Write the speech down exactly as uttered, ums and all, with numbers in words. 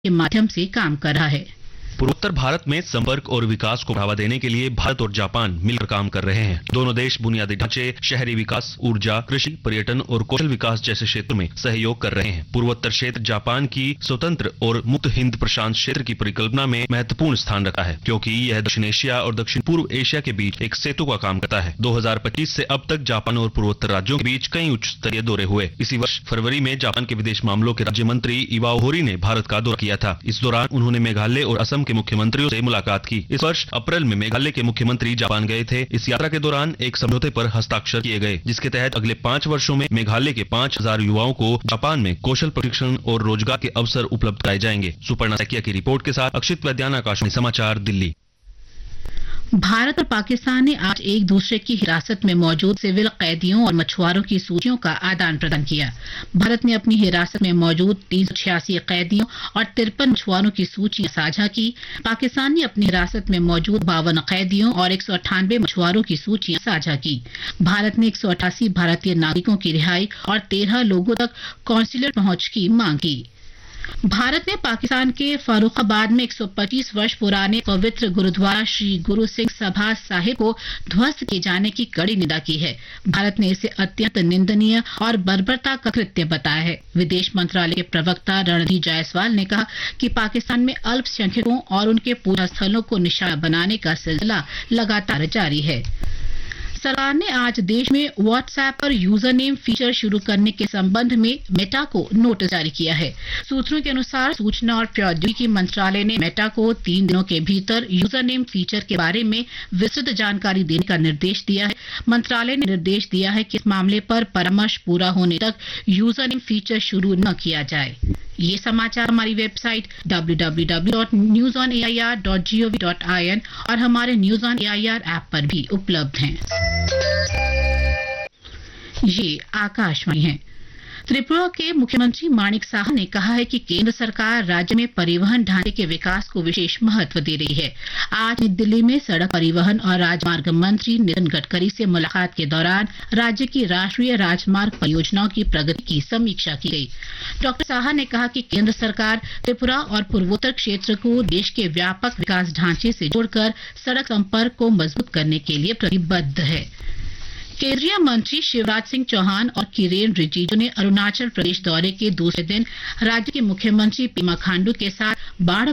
के माध्यम से काम कर रहा है। पूर्वोत्तर भारत में संपर्क और विकास को बढ़ावा देने के लिए भारत और जापान मिलकर काम कर रहे हैं। दोनों देश बुनियादी ढांचे, शहरी विकास, ऊर्जा, कृषि, पर्यटन और कौशल विकास जैसे क्षेत्रों में सहयोग कर रहे हैं। पूर्वोत्तर क्षेत्र जापान की स्वतंत्र और मुक्त हिंद प्रशांत क्षेत्र की परिकल्पना में महत्वपूर्ण स्थान रखता है, क्योंकि यह दक्षिण एशिया और दक्षिण पूर्व एशिया के बीच एक सेतु का काम करता है। दो हज़ार पच्चीस से अब तक जापान और पूर्वोत्तर राज्यों के बीच कई उच्च स्तरीय दौरे हुए। इसी वर्ष फरवरी में जापान के विदेश मामलों के राज्य मंत्री इवाओ होरी ने भारत का दौरा किया था। इस दौरान उन्होंने मेघालय और असम के मुख्यमंत्रियों से मुलाकात की। इस वर्ष अप्रैल में मेघालय के मुख्यमंत्री जापान गए थे। इस यात्रा के दौरान एक समझौते पर हस्ताक्षर किए गए, जिसके तहत अगले पांच वर्षों में मेघालय के पांच हजार युवाओं को जापान में कौशल प्रशिक्षण और रोजगार के अवसर उपलब्ध कराए जाएंगे। सुपर्णा सैकिया की रिपोर्ट के साथ अक्षित वैद्यान, आकाशवाणी समाचार, दिल्ली। भारत और पाकिस्तान ने आज एक दूसरे की हिरासत में मौजूद सिविल कैदियों और मछुआरों की सूचियों का आदान प्रदान किया। भारत ने अपनी हिरासत में मौजूद तीन सौ छियासी कैदियों और तिरपन मछुआरों की सूचियां साझा की। पाकिस्तान ने अपनी हिरासत में मौजूद बावन कैदियों और एक सौ अट्ठानबे मछुआरों की सूचियां साझा की। भारत ने एक सौ अट्ठासी भारतीय नागरिकों की रिहाई और तेरह लोगों तक कौंसुलर पहुंच की मांग की। भारत ने पाकिस्तान के फर्रुखाबाद में एक सौ पच्चीस वर्ष पुराने पवित्र गुरुद्वारा श्री गुरु सिंह सभा साहिब को ध्वस्त किए जाने की कड़ी निंदा की है। भारत ने इसे अत्यंत निंदनीय और बर्बरता का कृत्य बताया है। विदेश मंत्रालय के प्रवक्ता रणधीर जायसवाल ने कहा कि पाकिस्तान में अल्पसंख्यकों और उनके पूजा स्थलों को निशाना बनाने का सिलसिला लगातार जारी है। सरकार ने आज देश में व्हाट्सएप पर यूजर नेम फीचर शुरू करने के संबंध में मेटा को नोटिस जारी किया है। सूत्रों के अनुसार सूचना और प्रौद्योगिकी मंत्रालय ने मेटा को तीन दिनों के भीतर यूजर नेम फीचर के बारे में विस्तृत जानकारी देने का निर्देश दिया है। मंत्रालय ने निर्देश दिया है कि इस मामले पर परामर्श पूरा होने तक यूजर नेम फीचर शुरू न किया जाए। ये समाचार हमारी website W W W dot news on A I R dot G O V dot I N और हमारे news on A I R app पर भी उपलब्ध हैं। ये आकाशवाणी है। त्रिपुरा के मुख्यमंत्री माणिक साहा ने कहा है कि केंद्र सरकार राज्य में परिवहन ढांचे के विकास को विशेष महत्व दे रही है। आज नई दिल्ली में सड़क परिवहन और राजमार्ग मंत्री नितिन गडकरी से मुलाकात के दौरान राज्य की राष्ट्रीय राजमार्ग परियोजनाओं की प्रगति की समीक्षा की गई। डॉक्टर साहा ने कहा कि केंद्र सरकार त्रिपुरा और पूर्वोत्तर क्षेत्र को देश के व्यापक विकास ढांचे से जोड़कर सड़क संपर्क को मजबूत करने के लिए प्रतिबद्ध है। केंद्रीय मंत्री शिवराज सिंह चौहान और किरेन रिजिजू ने अरुणाचल प्रदेश दौरे के दूसरे दिन राज्य के मुख्यमंत्री पेमा खांडू के साथ बाढ़